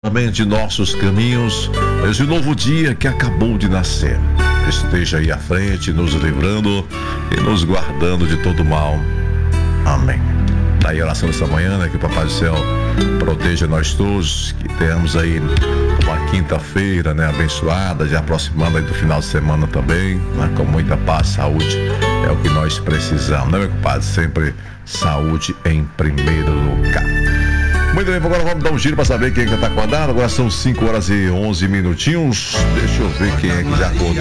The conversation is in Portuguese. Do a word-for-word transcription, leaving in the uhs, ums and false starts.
de nossos caminhos, esse novo dia que acabou de nascer. Esteja aí à frente, nos livrando e nos guardando de todo mal. Amém. Daí a oração dessa manhã, né, que o Papai do Céu proteja nós todos, que tenhamos aí uma quinta-feira, né, abençoada, já aproximando aí do final de semana também, né, com muita paz, saúde, é o que nós precisamos, né, meu compadre? Sempre saúde em primeiro lugar. Muito bem, agora vamos dar um giro para saber quem é que tá acordado. Agora são cinco horas e onze minutinhos. Deixa eu ver quem é que já acordou